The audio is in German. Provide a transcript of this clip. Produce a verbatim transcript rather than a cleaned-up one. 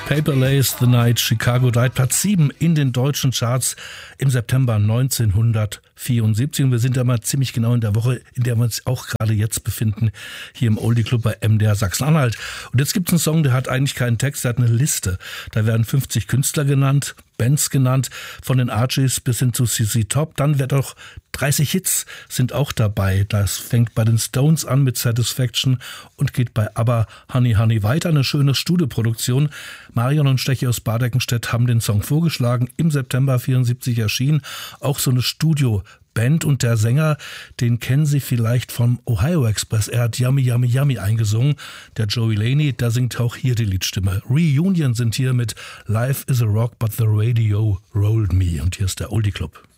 Paper Lace, The Night Chicago Died, Platz sieben in den deutschen Charts im September neunzehnhundertvierundsiebzig. Und wir sind da mal ziemlich genau in der Woche, in der wir uns auch gerade jetzt befinden, hier im Oldie Club bei M D R Sachsen-Anhalt. Und jetzt gibt es einen Song, der hat eigentlich keinen Text, der hat eine Liste. Da werden fünfzig Künstler genannt, Bands genannt, von den Archies bis hin zu C C Top. Dann wird auch dreißig Hits sind auch dabei. Das fängt bei den Stones an mit Satisfaction und geht bei ABBA Honey Honey weiter. Eine schöne Studioproduktion. Marion und Stechi aus Bad-Eckenstedt haben den Song vorgeschlagen. Im September vierundsiebzig erschien auch so eine Studioband und der Sänger, den kennen Sie vielleicht vom Ohio Express. Er hat Yummy Yummy Yummy eingesungen. Der Joey Laney, da singt auch hier die Liedstimme. Reunion sind hier mit Life is a Rock, but the radio rolled me. Und hier ist der Oldie Club.